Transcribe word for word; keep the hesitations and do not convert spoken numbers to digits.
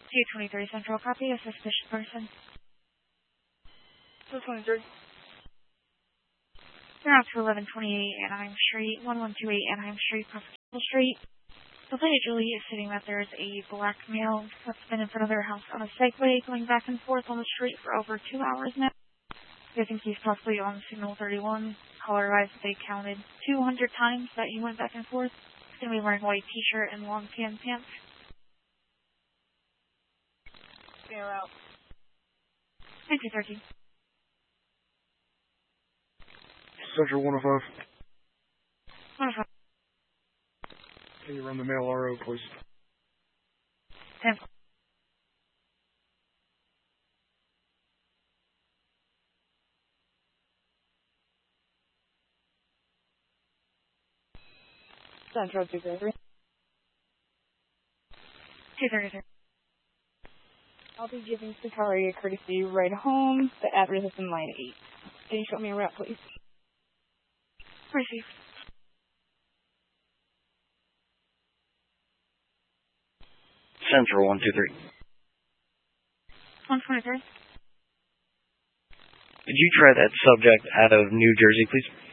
two twenty-three Central, copy, a suspicious person. two twenty-three. You're out to eleven twenty-eight Anaheim Street, one one two eight Anaheim Street, Prospect Street. The lady Julie is stating that there is a black male that's been in front of their house on a Segway going back and forth on the street for over two hours now. They think he's possibly on signal thirty-one. Caller advised that they counted two hundred times that he went back and forth. He's going to be wearing a white t-shirt and long tan pants. Clear out. Thank you, thirteen. Central one oh five. one oh five. Can you run the mail R O, please? ten. Central two thirty-three. two thirty-three. I'll be giving Sakari a courtesy ride home. The address is in line eight. Can you show me a route, please? Receive. Central one two three. one twenty-three. Could you try that subject out of New Jersey, please?